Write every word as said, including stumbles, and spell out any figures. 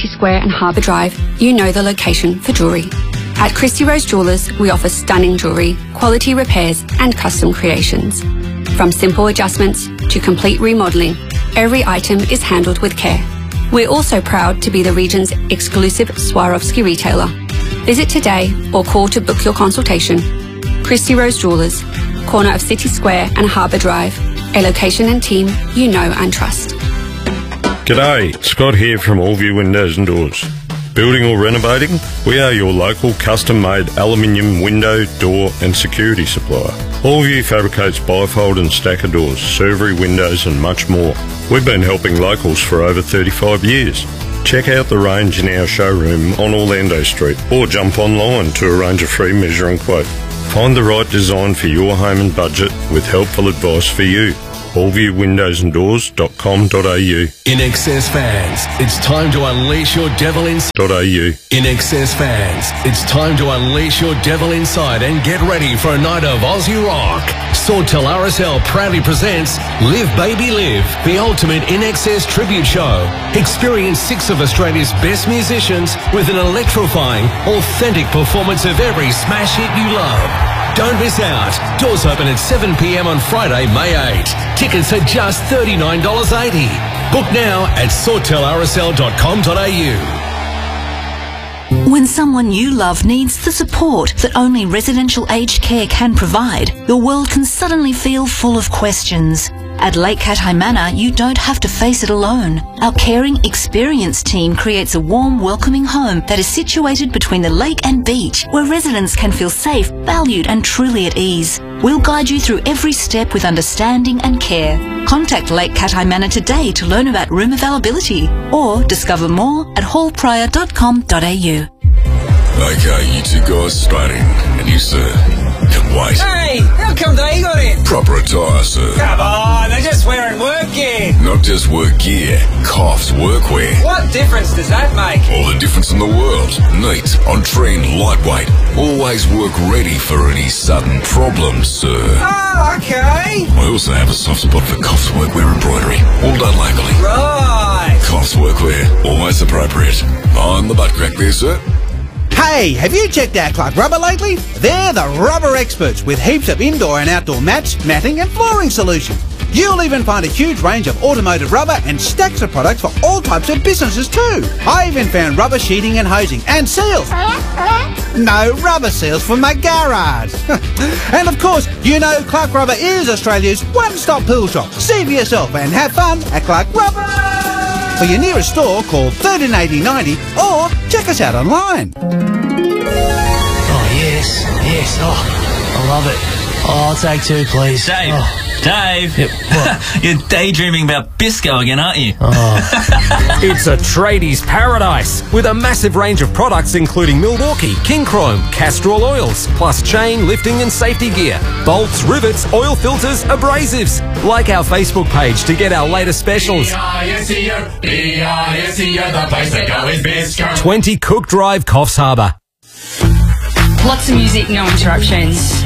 City Square and Harbour Drive, you know the location for jewellery. At Christy Rose Jewellers, we offer stunning jewellery, quality repairs and custom creations. From simple adjustments to complete remodelling, every item is handled with care. We're also proud to be the region's exclusive Swarovski retailer. Visit today or call to book your consultation. Christy Rose Jewellers, corner of City Square and Harbour Drive, a location and team you know and trust. G'day, Scott here from Allview Windows and Doors. Building or renovating? We are your local custom-made aluminium window, door and security supplier. Allview fabricates bifold and stacker doors, servery windows and much more. We've been helping locals for over thirty-five years. Check out the range in our showroom on Orlando Street or jump online to arrange a free measure and quote. Find the right design for your home and budget with helpful advice for you. allview windows and doors dot com dot a u. In Excess fans, it's time to unleash your devil inside. .au. In Excess fans, it's time to unleash your devil inside and get ready for a night of Aussie rock. Sawtell R S L proudly presents Live Baby Live, the ultimate In Excess tribute show. Experience six of Australia's best musicians with an electrifying, authentic performance of every smash hit you love. Don't miss out. Doors open at seven p m on Friday, May eighth. Tickets are just thirty-nine dollars eighty. Book now at sawtell r s l dot com dot a u. When someone you love needs the support that only residential aged care can provide, your world can suddenly feel full of questions. At Lake Katai Manor, you don't have to face it alone. Our caring, experienced team creates a warm, welcoming home that is situated between the lake and beach, where residents can feel safe, valued and truly at ease. We'll guide you through every step with understanding and care. Contact Lake Katai Manor today to learn about room availability or discover more at hall prior dot com dot a u. Okay, you two guys straight in. And you, sir, can wait. Hey, how come they got in? Proper attire, sir. Come on, they're just wearing work gear. Not just work gear, Coffs workwear. What difference does that make? All the difference in the world. Neat, on trend, lightweight. Always work ready for any sudden problems, sir. Oh, okay. I also have a soft spot for Coffs workwear embroidery. All done locally. Right. Coffs workwear, always appropriate. On the butt crack there, sir. Hey, have you checked out Clark Rubber lately? They're the rubber experts with heaps of indoor and outdoor mats, matting and flooring solutions. You'll even find a huge range of automotive rubber and stacks of products for all types of businesses too. I even found rubber sheeting and hosing and seals. No, rubber seals for my garage. And of course, you know Clark Rubber is Australia's one-stop pool shop. See for yourself and have fun at Clark Rubber. For your nearest store, call thirteen eighty ninety or check us out online. Oh, yes, yes. Oh, I love it. Oh, I'll take two, please. Dave, oh. Dave, yep. What? You're daydreaming about Bisco again, aren't you? Oh. It's a tradies paradise with a massive range of products including Milwaukee, King Chrome, Castrol oils, plus chain, lifting and safety gear, bolts, rivets, oil filters, abrasives. Like our Facebook page to get our latest specials. B I S E O, B I S E O, the place to go is Bisco. twenty Cook Drive, Coffs Harbour. Lots of music, no interruptions.